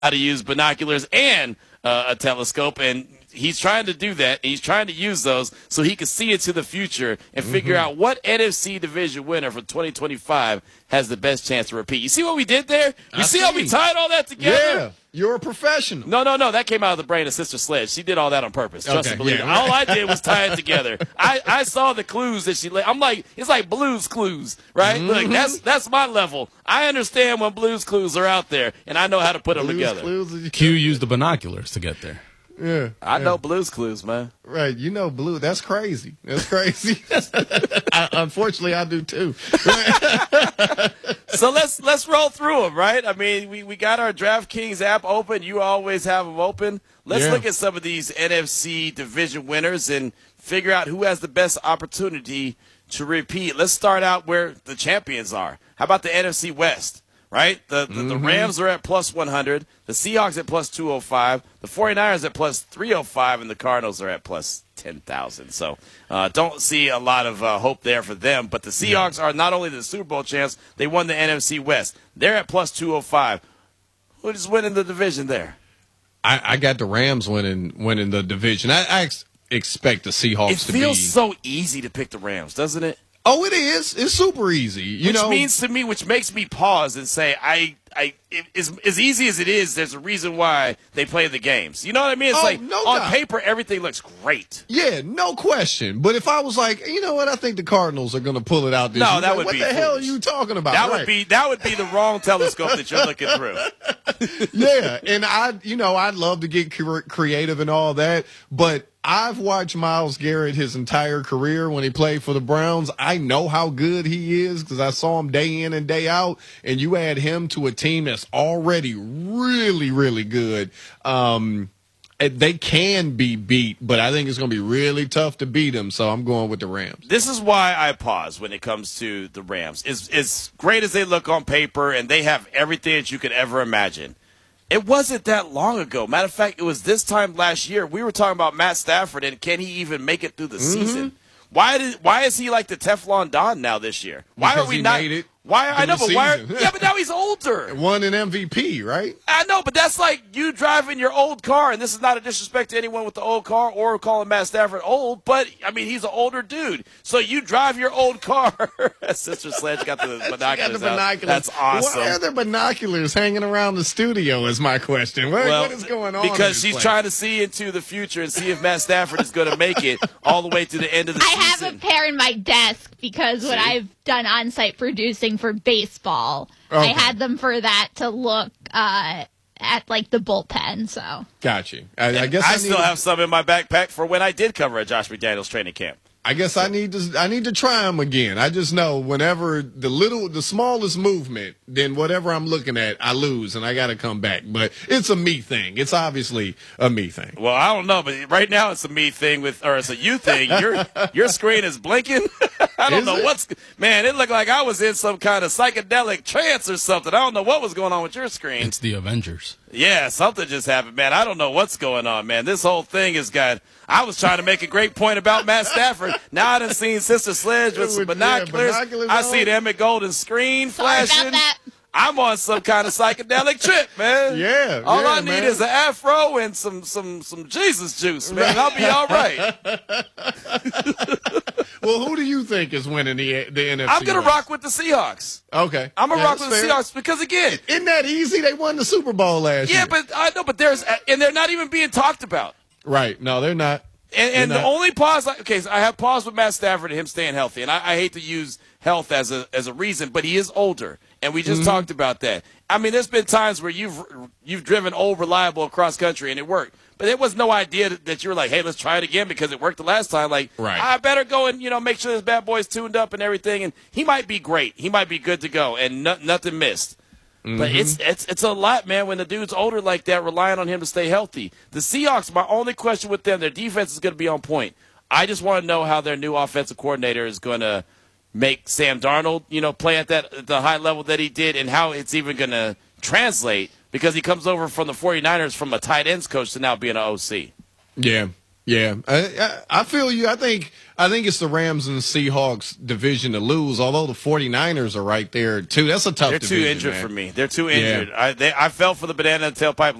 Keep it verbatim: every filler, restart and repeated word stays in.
to use binoculars and uh, a telescope, and he's trying to do that. He's trying to use those so he can see into the future and figure mm-hmm. out what N F C division winner for twenty twenty-five has the best chance to repeat. You see what we did there? You see, see how we tied all that together? Yeah, you're a professional. No, no, no. That came out of the brain of Sister Sledge. She did all that on purpose. Trust okay, me, believe yeah, me. right. All I did was tie it together. I, I saw the clues that she laid. I'm like, it's like Blue's Clues, right? Mm-hmm. Look, that's that's my level. I understand when Blue's Clues are out there, and I know how to put them Blue's together. Clues, Q used the binoculars to get there. Yeah, I yeah. know Blue's Clues, man. Right, you know Blue. That's crazy. That's crazy. I, unfortunately, I do too. So let's let's roll through them, right? I mean, we, we got our DraftKings app open. You always have them open. Let's yeah. look at some of these N F C division winners and figure out who has the best opportunity to repeat. Let's start out where the champions are. How about the N F C West? Right? The, the, mm-hmm. the Rams are at plus one hundred, the Seahawks at plus two oh five, the 49ers at plus three oh five, and the Cardinals are at plus ten thousand. So uh, don't see a lot of uh, hope there for them. But the Seahawks yeah. are not only the Super Bowl champs, they won the N F C West. They're at plus two oh five. Who's winning the division there? I, I got the Rams winning winning the division. I, I ex- expect the Seahawks it to be. It feels so easy to pick the Rams, doesn't it? Oh, it is. It's super easy. You which know, means to me, which makes me pause and say, I, I, it, as, as easy as it is, there's a reason why they play the games. You know what I mean? It's oh, like no on doubt. paper, everything looks great. Yeah, no question. But if I was like, you know what, I think the Cardinals are going to pull it out this no, year. that like, would what be the foolish. hell are you talking about? That right. would be that would be the wrong telescope that you're looking through. Yeah, and I, you know, I'd love to get cre- creative and all that, but I've watched Myles Garrett his entire career when he played for the Browns. I know how good he is because I saw him day in and day out. And you add him to a team that's already really, really good. Um, they can be beat, but I think it's going to be really tough to beat them. So I'm going with the Rams. This is why I pause when it comes to the Rams. As, as great as they look on paper, and they have everything that you could ever imagine. It wasn't that long ago. Matter of fact, it was this time last year. We were talking about Matt Stafford and can he even make it through the mm-hmm. season? Why did? Why is he like the Teflon Don now this year? Why because are we he not? Made it why I know, but why? Are, season. Yeah, but now he's older. Won an M V P, right? I know, but that's like you driving your old car, and this is not a disrespect to anyone with the old car or calling Matt Stafford old, but I mean he's an older dude. So you drive your old car. Sister Sledge got the binoculars. got the binoculars. Out. That's awesome. Why are there binoculars hanging around the studio? Is my question. What, well, what is going on? Because she's place? trying to see into the future and see if Matt Stafford is going to make it all the way to the end of the I season. I have a pair in my desk because when I've done on-site producing for baseball, okay. I had them for that to look uh, at like the bullpen. So got you. I, I guess I, I still need... have some in my backpack for when I did cover a Josh McDaniels training camp. I guess I need to I need to try them again. I just know whenever the little the smallest movement, then whatever I'm looking at, I lose and I got to come back. But it's a me thing. It's obviously a me thing. Well, I don't know, but right now it's a me thing with or it's a you thing. Your your screen is blinking. I don't is know it? what's man. It looked like I was in some kind of psychedelic trance or something. I don't know what was going on with your screen. It's the Avengers. Yeah, something just happened, man. I don't know what's going on, man. This whole thing has got. I was trying to make a great point about Matt Stafford. Now I done seen Sister Sledge with some binoculars. Yeah, binoculars I on. see the Emmett Golden screen sorry flashing. about that. I'm on some kind of psychedelic trip, man. Yeah. All yeah, I need man. is an afro and some some some Jesus juice, man. I'll be all right. Well, who do you think is winning the the N F C? I'm gonna West? rock with the Seahawks. Okay. I'm gonna yeah, rock with fair. the Seahawks because again, Isn't that easy? They won the Super Bowl last yeah, year. but I know, but there's and they're not even being talked about. Right. No, they're not. And, and They're the not. only pause, I, okay, so I have pause with Matt Stafford and him staying healthy, and I, I hate to use health as a as a reason, but he is older, and we just mm-hmm. talked about that. I mean, there's been times where you've you've driven old reliable across country and it worked, but there was no idea that, that you were like, hey, let's try it again because it worked the last time. Like, right. I better go and you know make sure this bad boy's tuned up and everything, and he might be great, he might be good to go, and no, nothing missed. Mm-hmm. But it's it's it's a lot, man, when the dude's older like that, relying on him to stay healthy. The Seahawks, my only question with them, their defense is going to be on point. I just want to know how their new offensive coordinator is going to make Sam Darnold, you know, play at that at the high level that he did, and how it's even going to translate because he comes over from the 49ers from a tight ends coach to now being an O C. Yeah. Yeah, I, I feel you. I think I think it's the Rams and the Seahawks division to lose, although the 49ers are right there, too. That's a tough They're division. too injured man. for me. They're too injured. Yeah. I, they, I felt for the banana in the tailpipe